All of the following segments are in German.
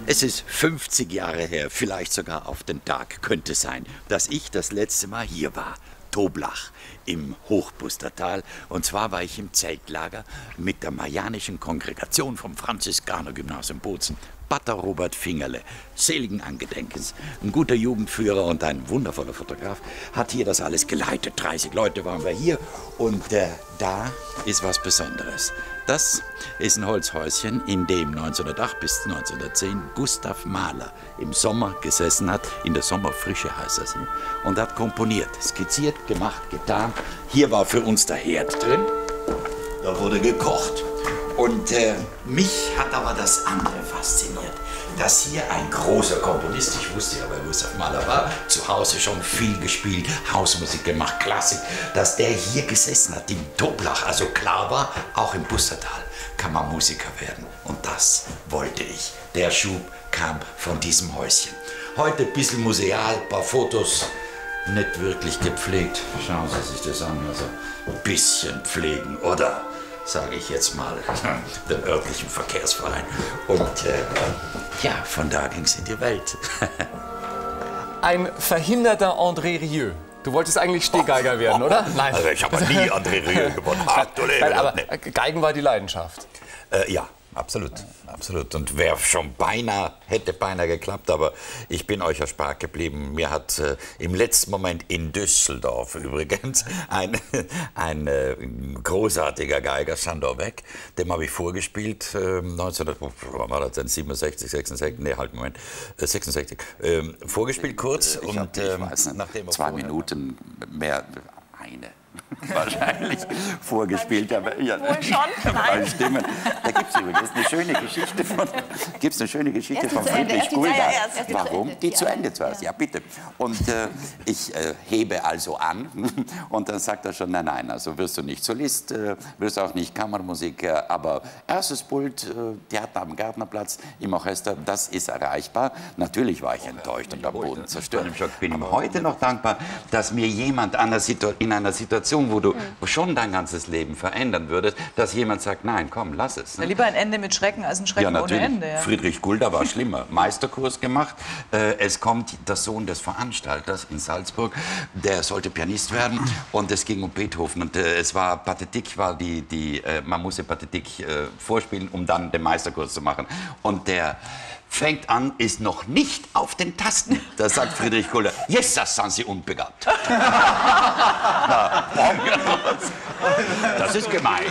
Es ist 50 Jahre her, vielleicht sogar auf den Tag könnte sein, dass ich das letzte Mal hier war. Toblach im Hochbustertal. Und zwar war ich im Zeltlager mit der Marianischen Kongregation vom Franziskanergymnasium Bozen. Pater Robert Fingerle, seligen Angedenkens, ein guter Jugendführer und ein wundervoller Fotograf, hat hier das alles geleitet. 30 Leute waren wir hier und da ist was Besonderes. Das ist ein Holzhäuschen, in dem 1908 bis 1910 Gustav Mahler im Sommer gesessen hat, in der Sommerfrische heißt das hier, und hat komponiert, skizziert, gemacht, getan. Hier war für uns der Herd drin, da wurde gekocht. Und mich hat aber das andere fasziniert, dass hier ein großer Komponist, ich wusste ja, wer Gustav Mahler war, zu Hause schon viel gespielt, Hausmusik gemacht, Klassik, dass der hier gesessen hat, in Toblach, also klar war, auch im Bustertal kann man Musiker werden. Und das wollte ich. Der Schub kam von diesem Häuschen. Heute ein bisschen museal, ein paar Fotos, nicht wirklich gepflegt. Schauen Sie sich das an, also ein bisschen pflegen, oder? Sage ich jetzt mal, den örtlichen Verkehrsverein. Und ja, von da ging es in die Welt. Ein verhinderter André Rieu. Du wolltest eigentlich Stehgeiger werden, oder? Nein. Also ich habe nie André Rieu gewonnen. Nein, aber Geigen war die Leidenschaft. Ja, absolut, absolut. Und wäre schon beinahe, hätte beinahe geklappt, aber ich bin euch erspart geblieben. Mir hat im letzten Moment in Düsseldorf übrigens ein großartiger Geiger, Sándor Weck, dem habe ich vorgespielt, 1967, 66, nee, halt, Moment, 66, vorgespielt kurz. Ich weiß nicht, nachdem 2 Minuten mehr, wahrscheinlich vorgespielt. Aber, ja, wohl schon? Nein. Stimmen. Da gibt es übrigens eine schöne Geschichte von Friedrich Gulda. Warum? Die zu Ende zuerst. Ja, bitte. Und ich hebe also an und dann sagt er schon, nein, also wirst du nicht Solist, wirst auch nicht Kammermusik, aber erstes Pult, Theater am Gärtnerplatz im Orchester, das ist erreichbar. Natürlich war ich enttäuscht und am Boden zerstört. Ich bin ihm heute noch dankbar, dass mir jemand in einer Situation, wo du schon dein ganzes Leben verändern würdest, dass jemand sagt, nein, komm, lass es. Ja, lieber ein Ende mit Schrecken als ein Schrecken ohne Ende. Ja. Friedrich Gulda war schlimmer. Meisterkurs gemacht. Es kommt der Sohn des Veranstalters in Salzburg, der sollte Pianist werden und es ging um Beethoven und es war Pathetik, man musste Pathetik vorspielen, um dann den Meisterkurs zu machen. Und der fängt an, ist noch nicht auf den Tasten. Da sagt Friedrich Gulda, yes, das sind Sie unbegabt. Das ist gemein.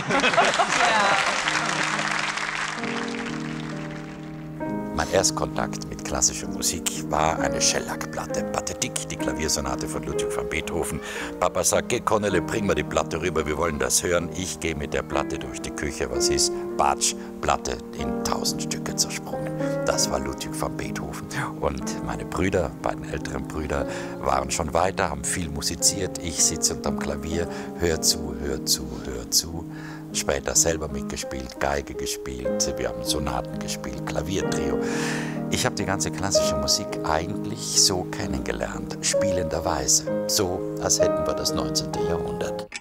Mein Erstkontakt mit klassischer Musik war eine Schellackplatte, Pathetik, die Klaviersonate von Ludwig van Beethoven. Papa sagt, geh Cornele, bring mal die Platte rüber, wir wollen das hören. Ich gehe mit der Platte durch die Küche, was ist? Batsch, Platte in 1000 Stücke zersprungen. Das war Ludwig van Beethoven. Und meine Brüder, beiden älteren Brüder, waren schon weiter, haben viel musiziert. Ich sitze unterm Klavier, hör zu, hör zu, hör zu. Später selber mitgespielt, Geige gespielt, wir haben Sonaten gespielt, Klaviertrio. Ich habe die ganze klassische Musik eigentlich so kennengelernt, spielenderweise, so als hätten wir das 19. Jahrhundert.